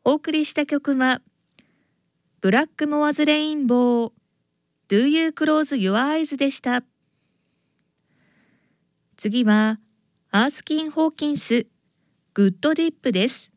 お送りした曲はブラックモアズレインボー Do You Close Your Eyes でした。次はアースキン・ホーキンスグッドディップです。